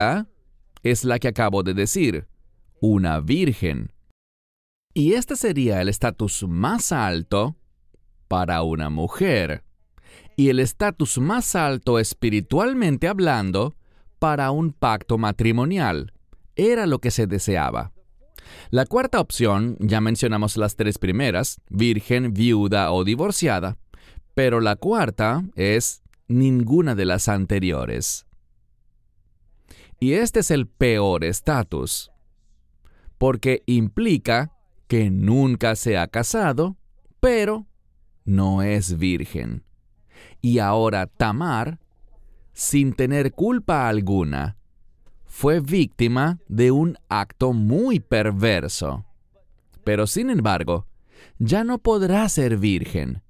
es la que acabo de decir, una virgen. Y este sería el estatus más alto para una mujer, y el estatus más alto espiritualmente hablando para un pacto matrimonial. Era lo que se deseaba. La cuarta opción, ya mencionamos las tres primeras, virgen, viuda o divorciada, pero la cuarta es ninguna de las anteriores. Y este es el peor estatus, porque implica que nunca se ha casado, pero no es virgen. Y ahora Tamar, sin tener culpa alguna, fue víctima de un acto muy perverso. Pero sin embargo, ya no podrá ser virgen.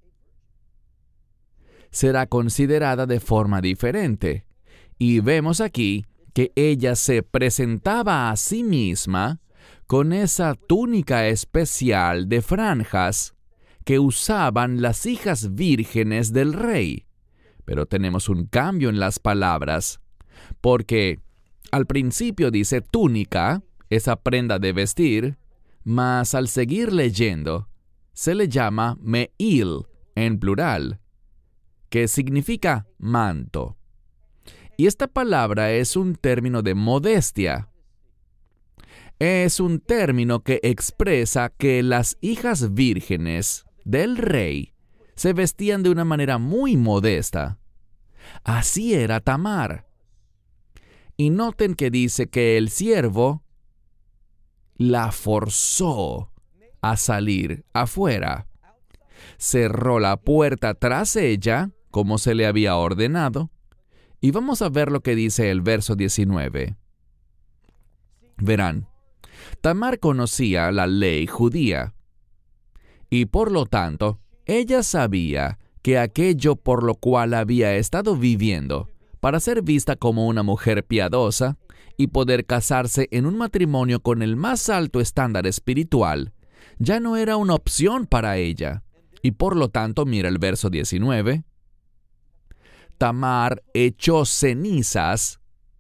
Será considerada de forma diferente. Y vemos aquí que ella se presentaba a sí misma con esa túnica especial de franjas que usaban las hijas vírgenes del rey. Pero tenemos un cambio en las palabras, porque al principio dice túnica, esa prenda de vestir, mas al seguir leyendo, se le llama me'il en plural, que significa manto. Y esta palabra es un término de modestia. Es un término que expresa que las hijas vírgenes del rey se vestían de una manera muy modesta. Así era Tamar. Y noten que dice que el siervo la forzó a salir afuera. Cerró la puerta tras ella, como se le había ordenado. Y vamos a ver lo que dice el verso 19. Verán, Tamar conocía la ley judía, y por lo tanto, ella sabía que aquello por lo cual había estado viviendo, para ser vista como una mujer piadosa y poder casarse en un matrimonio con el más alto estándar espiritual, ya no era una opción para ella. Y por lo tanto, mira el verso 19. Tamar echó cenizas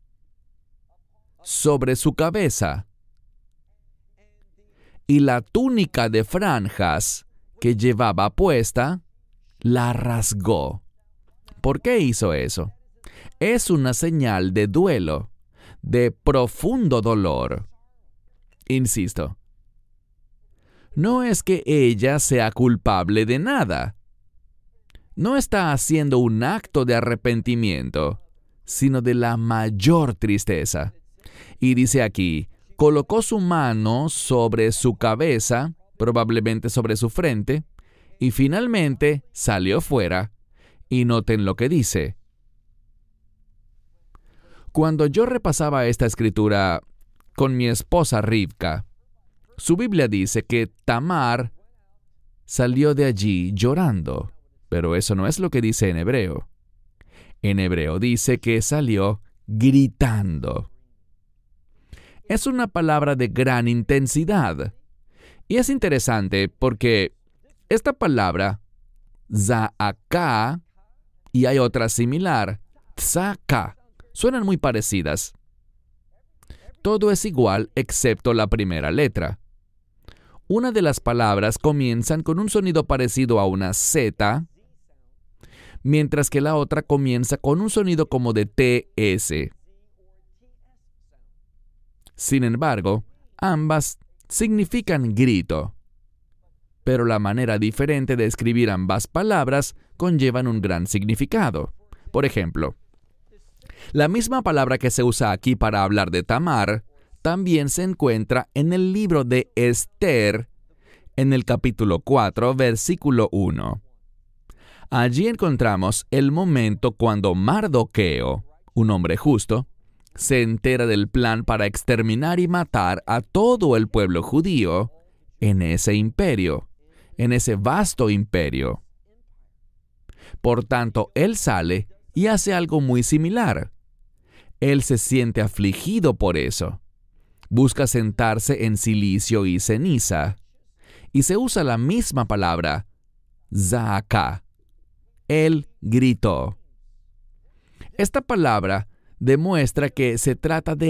sobre su cabeza, y la túnica de franjas que llevaba puesta la rasgó. ¿Por qué hizo eso? Es una señal de duelo, de profundo dolor. Insisto, no es que ella sea culpable de nada. No está haciendo un acto de arrepentimiento, sino de la mayor tristeza. Y dice aquí, colocó su mano sobre su cabeza, probablemente sobre su frente, y finalmente salió fuera. Y noten lo que dice. Cuando yo repasaba esta escritura con mi esposa Rivka, su Biblia dice que Tamar salió de allí llorando, pero eso no es lo que dice en hebreo. En hebreo dice que salió gritando. Es una palabra de gran intensidad. Y es interesante porque esta palabra, za'aka, y hay otra similar, tzaka, suenan muy parecidas. Todo es igual excepto la primera letra. Una de las palabras comienzan con un sonido parecido a una Z, mientras que la otra comienza con un sonido como de TS. Sin embargo, ambas significan grito, pero la manera diferente de escribir ambas palabras conllevan un gran significado. Por ejemplo, la misma palabra que se usa aquí para hablar de Tamar también se encuentra en el libro de Esther, en el capítulo 4, versículo 1. Allí encontramos el momento cuando Mardoqueo, un hombre justo, se entera del plan para exterminar y matar a todo el pueblo judío en ese imperio, en ese vasto imperio. Por tanto, él sale y hace algo muy similar. Él se siente afligido por eso. Busca sentarse en cilicio y ceniza, y se usa la misma palabra, za'aka. Él gritó. Esta palabra demuestra que se trata de